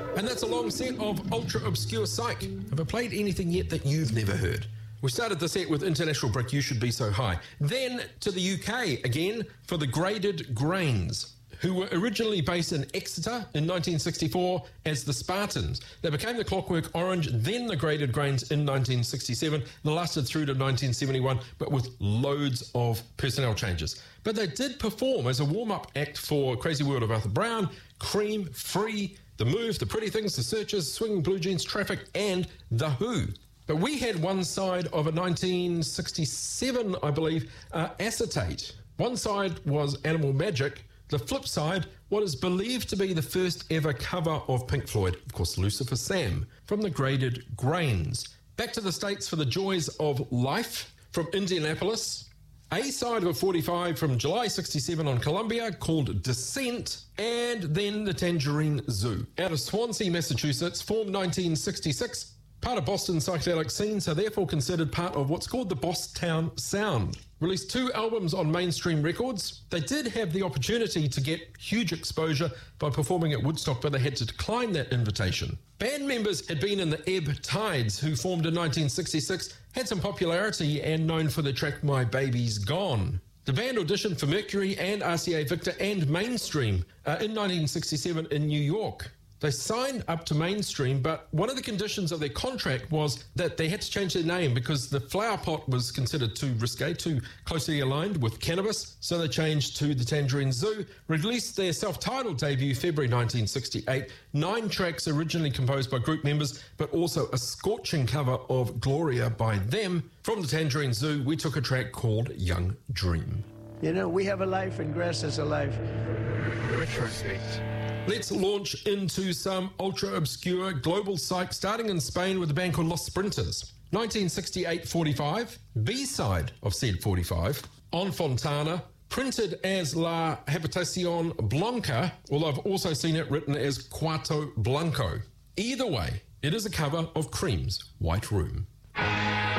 And that's a long set of ultra-obscure psych. Have I played anything yet that you've never heard? We started the set with International Brick, You Should Be So High. Then to the UK again for the Graded Grains, who were originally based in Exeter in 1964 as the Spartans. They became the Clockwork Orange, then the Graded Grains in 1967. They lasted through to 1971, but with loads of personnel changes. But they did perform as a warm-up act for Crazy World of Arthur Brown, Cream, Free, The Move, The Pretty Things, The Searchers, Swinging Blue Jeans, Traffic, and The Who. But we had one side of a 1967, I believe, acetate. One side was Animal Magic. The flip side, what is believed to be the first ever cover of Pink Floyd, of course, Lucifer Sam, from the Graded Grains. Back to the States for the Joys of Life from Indianapolis. A-side of a 45 from July 67 on Columbia called Descent, and then the Tangerine Zoo. Out of Swansea, Massachusetts, formed 1966, part of Boston's psychedelic scene, so therefore considered part of what's called the Bosstown Sound. Released 2 albums on Mainstream Records. They did have the opportunity to get huge exposure by performing at Woodstock, but they had to decline that invitation. Band members had been in the Ebb Tides, who formed in 1966, had some popularity and known for the track My Baby's Gone. The band auditioned for Mercury and RCA Victor and Mainstream in 1967 in New York. They signed up to Mainstream, but one of the conditions of their contract was that they had to change their name because the Flower Pot was considered too risque, too closely aligned with cannabis. So they changed to the Tangerine Zoo, released their self-titled debut February 1968. 9 tracks originally composed by group members, but also a scorching cover of Gloria by them. From the Tangerine Zoo, we took a track called Young Dream. You know, we have a life and grass has a life. Retrospect. Let's launch into some ultra-obscure global psych, starting in Spain with a band called Los Sprinters. 1968-45, B-side of said 45, On Fontana, printed as La Habitación Blanca, although I've also seen it written as Cuarto Blanco. Either way, it is a cover of Cream's White Room.